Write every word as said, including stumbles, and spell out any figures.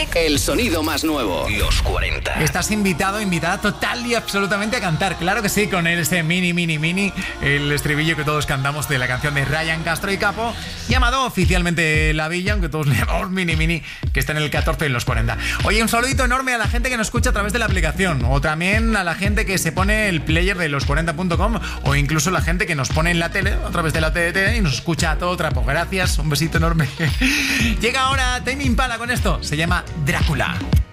Music, el sonido más nuevo. Los cuarenta. Estás invitado, invitada total y absolutamente a cantar. Claro que sí, con ese mini, mini, mini, el estribillo que todos cantamos de la canción de Ryan Castro y Capo, llamado oficialmente La Villa, aunque todos le llamamos mini, mini, que está en el catorce en los cuarenta. Oye, un saludito enorme a la gente que nos escucha a través de la aplicación, o también a la gente que se pone el player de los cuarenta punto com, o incluso la gente que nos pone en la tele, a través de la T D T, y nos escucha a todo trapo. Gracias, un besito enorme. Llega ahora Tame Impala con esto, se llama Drácula.